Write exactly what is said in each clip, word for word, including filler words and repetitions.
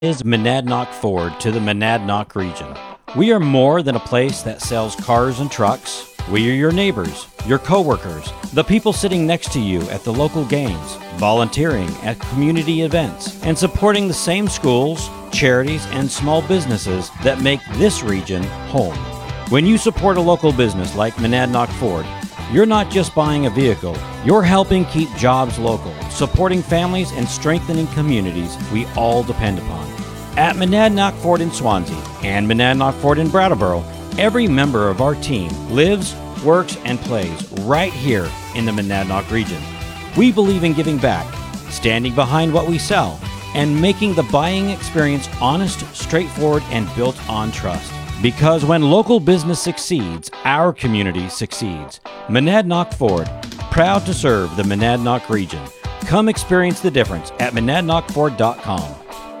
Is Monadnock Ford to the Monadnock region. We are more than a place that sells cars and trucks. We are your neighbors, your coworkers, the people sitting next to you at the local games, volunteering at community events, and supporting the same schools, charities, and small businesses that make this region home. When you support a local business like Monadnock Ford, you're not just buying a vehicle, you're helping keep jobs local, supporting families and strengthening communities we all depend upon. At Monadnock Ford in Swansea and Monadnock Ford in Brattleboro, every member of our team lives, works, and plays right here in the Monadnock region. We believe in giving back, standing behind what we sell, and making the buying experience honest, straightforward, and built on trust. Because when local business succeeds, our community succeeds. Monadnock Ford, proud to serve the Monadnock region. Come experience the difference at monadnock ford dot com.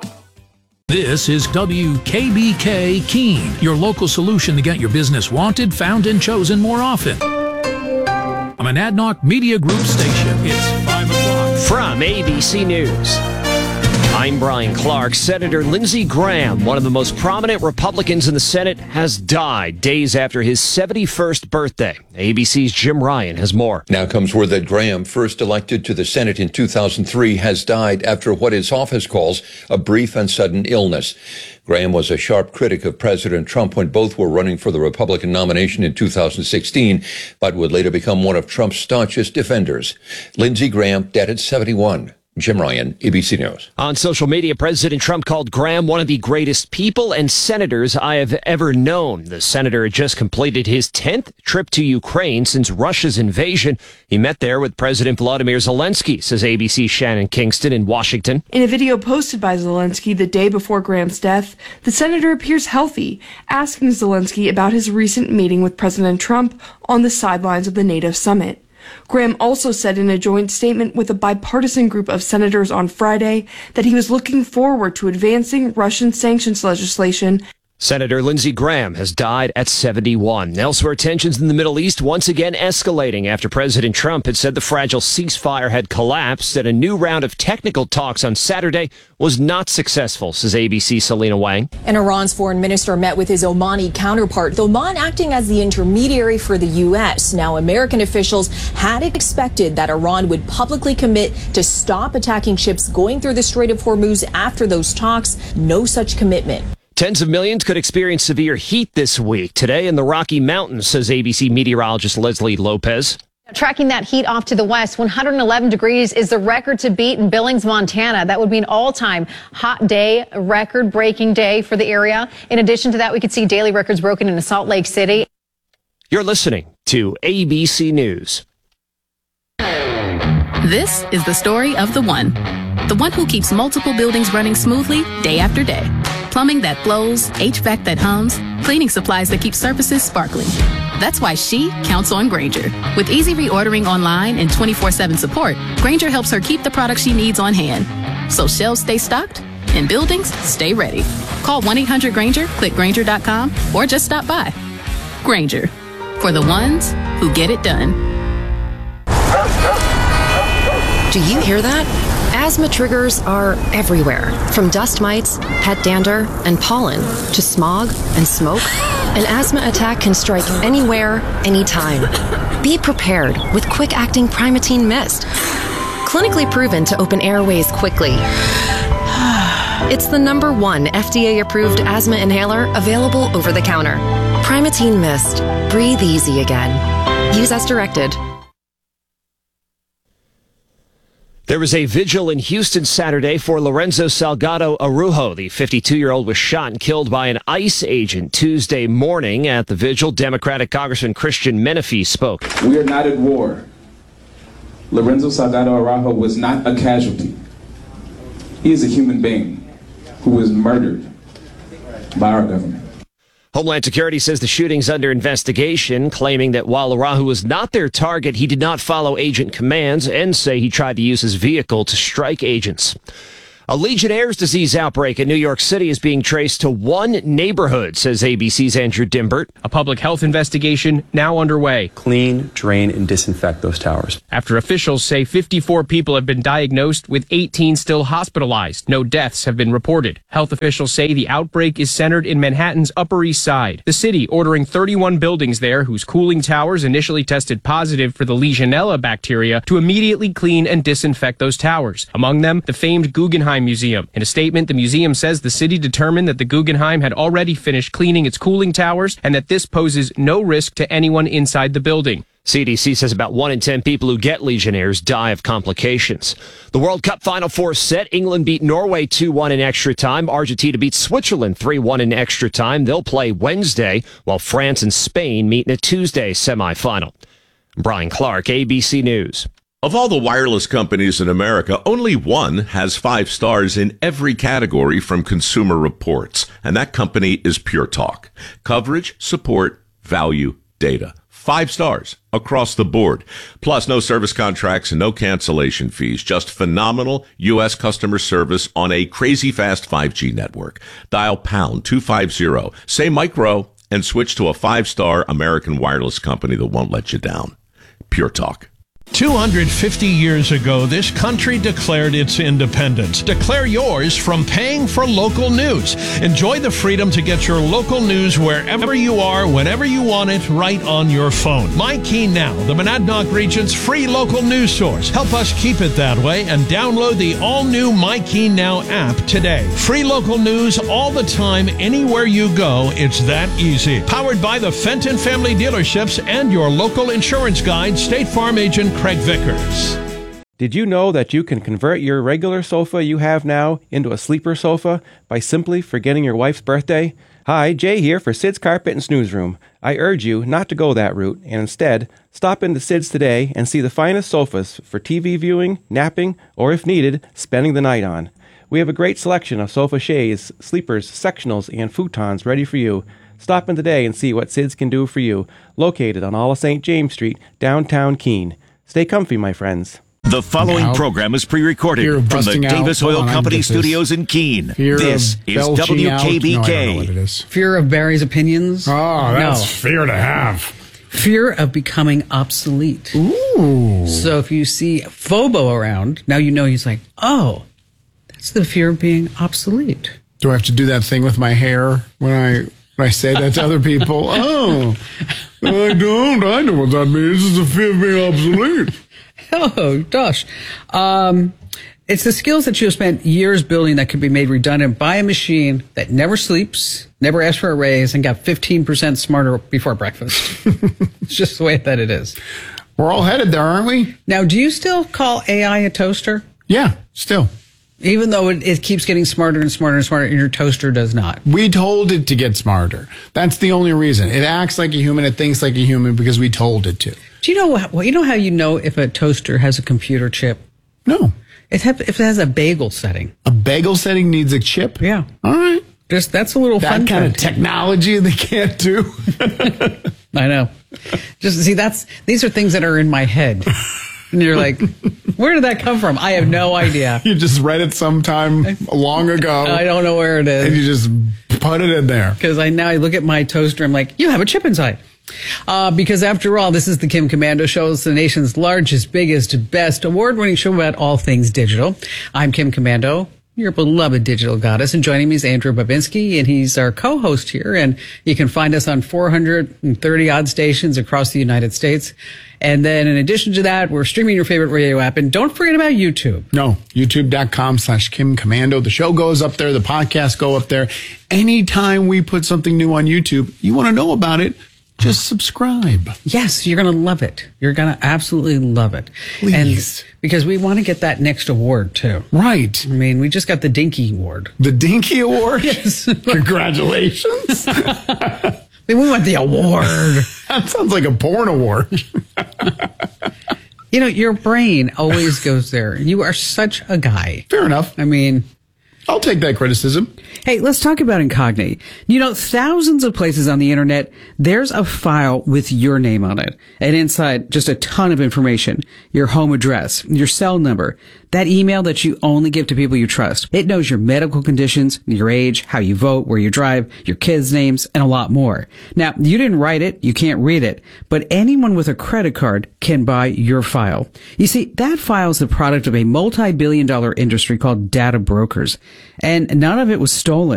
This is W K B K Keene, your local solution to get your business wanted, found, and chosen more often. A Monadnock Media Group station. It's five o'clock. From A B C News, I'm Brian Clark. Senator Lindsey Graham, one of the most prominent Republicans in the Senate, has died days after his seventy-first birthday. A B C's Jim Ryan has more. Now comes word that Graham, first elected to the Senate in two thousand three, has died after what his office calls a brief and sudden illness. Graham was a sharp critic of President Trump when both were running for the Republican nomination in two thousand sixteen, but would later become one of Trump's staunchest defenders. Lindsey Graham, dead at seventy-one. Jim Ryan, A B C News. On social media, President Trump called Graham one of the greatest people and senators I have ever known. The senator had just completed his tenth trip to Ukraine since Russia's invasion. He met there with President Volodymyr Zelensky, says A B C's Shannon Kingston in Washington. In a video posted by Zelensky the day before Graham's death, the senator appears healthy, asking Zelensky about his recent meeting with President Trump on the sidelines of the NATO summit. Graham also said in a joint statement with a bipartisan group of senators on Friday that he was looking forward to advancing Russian sanctions legislation. Senator Lindsey Graham has died at seventy-one. Elsewhere, tensions in the Middle East once again escalating after President Trump had said the fragile ceasefire had collapsed, and a new round of technical talks on Saturday was not successful, says A B C's Selena Wang. And Iran's foreign minister met with his Omani counterpart, the Oman acting as the intermediary for the U S. Now, American officials had expected that Iran would publicly commit to stop attacking ships going through the Strait of Hormuz after those talks. No such commitment. Tens of millions could experience severe heat this week. Today in the Rocky Mountains, says A B C meteorologist Leslie Lopez. Tracking that heat off to the west, one hundred eleven degrees is the record to beat in Billings, Montana. That would be an all-time hot day, record-breaking day for the area. In addition to that, we could see daily records broken in Salt Lake City. You're listening to A B C News. This is the story of the one. The one who keeps multiple buildings running smoothly day after day. Plumbing that flows, H V A C that hums, cleaning supplies that keep surfaces sparkling. That's why she counts on Grainger. With easy reordering online and twenty-four seven support, Grainger helps her keep the products she needs on hand. So shelves stay stocked and buildings stay ready. Call one eight hundred Grainger, click Grainger dot com, or just stop by. Grainger, for the ones who get it done. Do you hear that? Asthma triggers are everywhere, from dust mites, pet dander, and pollen, to smog and smoke. An asthma attack can strike anywhere, anytime. Be prepared with quick-acting Primatene Mist. Clinically proven to open airways quickly. It's the number one F D A-approved asthma inhaler available over the counter. Primatene Mist. Breathe easy again. Use as directed. There was a vigil in Houston Saturday for Lorenzo Salgado Arujo. The fifty-two-year-old was shot and killed by an ICE agent Tuesday morning. At the vigil, Democratic Congressman Christian Menefee spoke. We are not at war. Lorenzo Salgado Arujo was not a casualty. He is a human being who was murdered by our government. Homeland Security says the shooting's under investigation, claiming that while Araujo was not their target, he did not follow agent commands, and say he tried to use his vehicle to strike agents. A Legionnaire's disease outbreak in New York City is being traced to one neighborhood, says A B C's Andrew Dimbert. A public health investigation now underway. Clean, drain, and disinfect those towers. After officials say fifty-four people have been diagnosed, with eighteen still hospitalized. No deaths have been reported. Health officials say the outbreak is centered in Manhattan's Upper East Side. The city ordering thirty-one buildings there whose cooling towers initially tested positive for the Legionella bacteria to immediately clean and disinfect those towers. Among them, the famed Guggenheim Museum. In a statement, the museum says the city determined that the Guggenheim had already finished cleaning its cooling towers and that this poses no risk to anyone inside the building. C D C says about one in ten people who get Legionnaires die of complications. The World Cup Final Four set. England beat Norway two one in extra time. Argentina beat Switzerland three one in extra time. They'll play Wednesday, while France and Spain meet in a Tuesday semifinal. Brian Clark, A B C News. Of all the wireless companies in America, only one has five stars in every category from Consumer Reports, and that company is Pure Talk. Coverage, support, value, data. Five stars across the board. Plus, no service contracts and no cancellation fees. Just phenomenal U S customer service on a crazy fast five G network. Dial pound two fifty, say micro, and switch to a five-star American wireless company that won't let you down. Pure Talk. two hundred fifty years ago, this country declared its independence. Declare yours from paying for local news. Enjoy the freedom to get your local news wherever you are, whenever you want it, right on your phone. MyKey Now, the Monadnock region's free local news source. Help us keep it that way and download the all-new MyKey Now app today. Free local news all the time, anywhere you go. It's that easy. Powered by the Fenton Family Dealerships and your local insurance guide, State Farm agent Craig Vickers. Did you know that you can convert your regular sofa you have now into a sleeper sofa by simply forgetting your wife's birthday? Hi, Jay here for Sid's Carpet and Snooze Room. I urge you not to go that route and instead stop into Sid's today and see the finest sofas for T V viewing, napping, or if needed, spending the night on. We have a great selection of sofa shades, sleepers, sectionals, and futons ready for you. Stop in today and see what Sid's can do for you. Located on all of Saint James Street, downtown Keene. Stay comfy, my friends. The following now, program is pre-recorded from the Davis Oil on, Company studios in Keene. Fear this is W K B K. No, fear of Barry's opinions? Oh, that's no. fear to have. Fear of becoming obsolete. Ooh. So if you see Phobo around, now you know he's like, oh, that's the fear of being obsolete. Do I have to do that thing with my hair when I when I say that to other people? Oh, I don't. I know what that means. It's the fear of being obsolete. Oh, gosh. Um, it's the skills that you have spent years building that could be made redundant by a machine that never sleeps, never asks for a raise, and got fifteen percent smarter before breakfast. It's just the way that it is. We're all headed there, aren't we? Now, do you still call A I a toaster? Yeah, still. Even though it, it keeps getting smarter and smarter and smarter, and your toaster does not. We told it to get smarter. That's the only reason. It acts like a human. It thinks like a human because we told it to. Do you know what? Well, you know how you know if a toaster has a computer chip? No. It have, if it has a bagel setting. A bagel setting needs a chip? Yeah. All right. Just that's a little that fun. That kind of technology they can't do. I know. Just see, that's these are things that are in my head. And you're like, where did that come from? I have no idea. You just read it sometime long ago. I don't know where it is. And you just put it in there. Because I now I look at my toaster, I'm like, you have a chip inside. Uh, because after all, this is the Kim Komando Show. It's the nation's largest, biggest, best award-winning show about all things digital. I'm Kim Komando, your beloved digital goddess, and joining me is Andrew Babinski, and he's our co-host here, and you can find us on four hundred thirty odd stations across the United States. And then in addition to that, we're streaming your favorite radio app, and don't forget about YouTube. No, youtube.com slash Kim Komando. The show goes up there, the podcasts go up there. Anytime we put something new on YouTube, you want to know about it, just subscribe. Yes, you're going to love it. You're going to absolutely love it. Please. And because we want to get that next award, too. Right. I mean, we just got the Dinky Award. The Dinky Award? Yes. Congratulations. I mean, we want the award. That sounds like a porn award. You know, your brain always goes there. You are such a guy. Fair enough. I mean, I'll take that criticism. Hey, let's talk about Incogni. You know, thousands of places on the internet, there's a file with your name on it. And inside, just a ton of information. Your home address, your cell number, That email that you only give to people you trust. It knows your medical conditions, your age, how you vote, where you drive, your kids' names, and a lot more. Now, you didn't write it, you can't read it, but anyone with a credit card can buy your file. You see, that file is the product of a multi-billion dollar industry called data brokers, and none of it was stolen.